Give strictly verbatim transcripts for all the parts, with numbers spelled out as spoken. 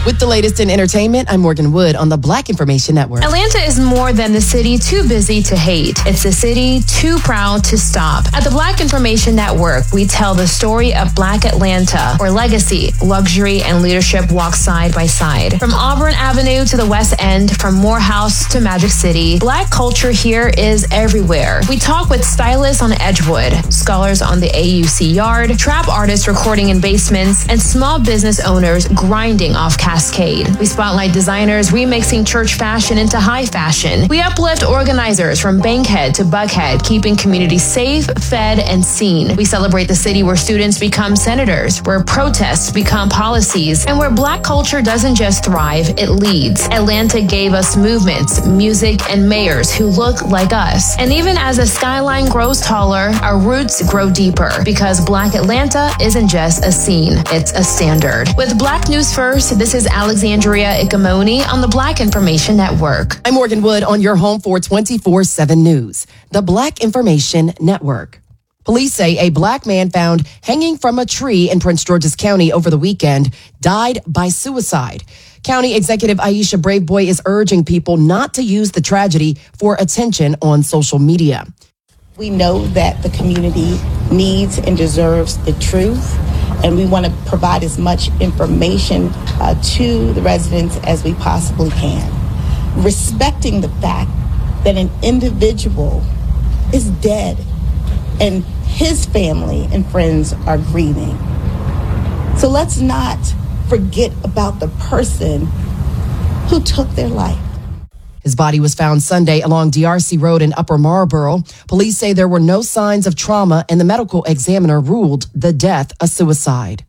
With the latest in entertainment, I'm Morgan Wood on the Black Information Network. Atlanta is more than the city too busy to hate. It's the city too proud to stop. At the Black Information Network, we tell the story of Black Atlanta, where legacy, luxury, and leadership walk side by side. From Auburn Avenue to the West End, from Morehouse to Magic City, Black culture here is everywhere. We talk with stylists on Edgewood, scholars on the A U C Yard, trap artists recording in basements, and small business owners grinding off Cascade. We spotlight designers remixing church fashion into high fashion. We uplift organizers from Bankhead to Buckhead, keeping communities safe, fed, and seen. We celebrate the city where students become senators, where protests become policies, and where Black culture doesn't just thrive, it leads. Atlanta gave us movements, music, and mayors who look like us. And even as the skyline grows taller, our roots grow deeper, because Black Atlanta isn't just a scene, it's a standard. With Black News First, this is Alexandria Ikamoni on the Black Information Network. I'm Morgan Wood on your home for twenty-four seven News, the Black Information Network. Police say a Black man found hanging from a tree in Prince George's County over the weekend died by suicide. County Executive Aisha Braveboy is urging people not to use the tragedy for attention on social media. We know that the community needs and deserves the truth, and we want to provide as much information uh, to the residents as we possibly can, respecting the fact that an individual is dead and his family and friends are grieving. So let's not forget about the person who took their life. His body was found Sunday along D R C Road in Upper Marlboro. Police say there were no signs of trauma, and the medical examiner ruled the death a suicide.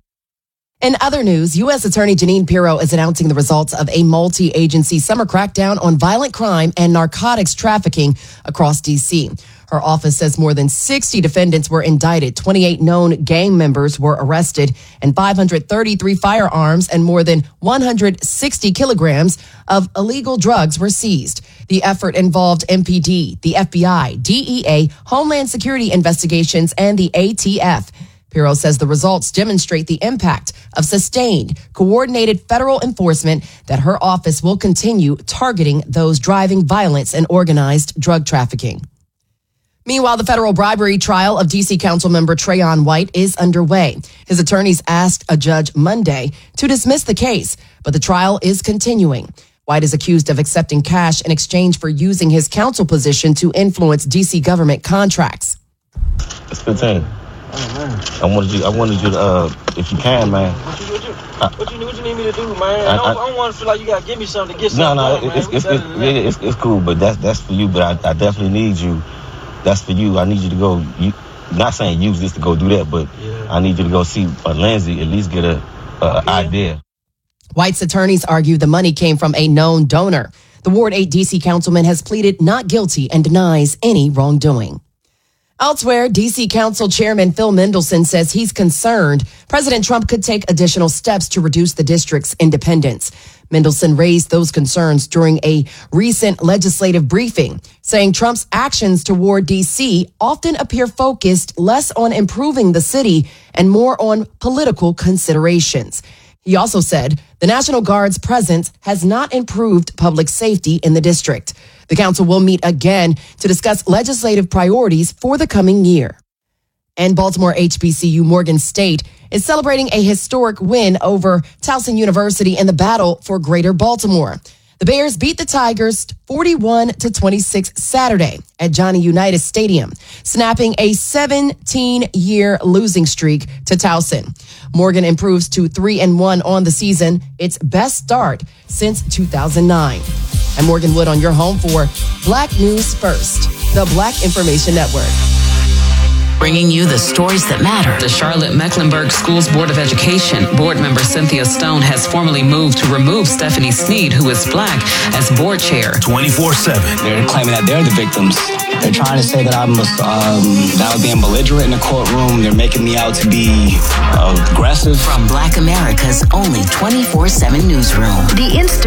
In other news, U S Attorney Jeanine Pirro is announcing the results of a multi-agency summer crackdown on violent crime and narcotics trafficking across D C. Her office says more than sixty defendants were indicted, twenty-eight known gang members were arrested, and five hundred thirty-three firearms and more than one hundred sixty kilograms of illegal drugs were seized. The effort involved M P D, the F B I, D E A, Homeland Security Investigations, and the A T F. Pirro says the results demonstrate the impact of sustained, coordinated federal enforcement, that her office will continue targeting those driving violence and organized drug trafficking. Meanwhile, the federal bribery trial of D C Councilmember Trayon White is underway. His attorneys asked a judge Monday to dismiss the case, but the trial is continuing. White is accused of accepting cash in exchange for using his counsel position to influence D C government contracts. It's fifteen. Oh, man. I wanted you. I wanted you to, uh, if you can, man. What you, what you, I, what you, what you need me to do, man? I, I, I, don't, I don't want to feel like you got to give me something to get something. No, no, done, it's, it's, it's, yeah, it's, it's cool, but that's that's for you. But I, I definitely need you. That's for you. I need you to go. You, not saying use this to go do that, but yeah. I need you to go see uh, Lindsay, at least get a, a yeah. idea. White's attorneys argue the money came from a known donor. The Ward eight D C councilman has pleaded not guilty and denies any wrongdoing. Elsewhere, D C Council Chairman Phil Mendelson says he's concerned President Trump could take additional steps to reduce the district's independence. Mendelson raised those concerns during a recent legislative briefing, saying Trump's actions toward D C often appear focused less on improving the city and more on political considerations. He also said the National Guard's presence has not improved public safety in the district. The council will meet again to discuss legislative priorities for the coming year. And Baltimore H B C U Morgan State is celebrating a historic win over Towson University in the battle for Greater Baltimore. The Bears beat the Tigers forty-one to twenty-six Saturday at Johnny Unitas Stadium, snapping a seventeen-year losing streak to Towson. Morgan improves to three and one on the season, its best start since two thousand nine. I'm Morgan Wood on your home for Black News First, the Black Information Network. Bringing you the stories that matter. The Charlotte-Mecklenburg Schools Board of Education board member Cynthia Stone has formally moved to remove Stephanie Sneed, who is Black, as board chair. twenty-four seven. They're claiming that they're the victims. They're trying to say that I'm um, that I was being belligerent in the courtroom. They're making me out to be uh, aggressive. From Black America's only twenty-four seven newsroom. The Insta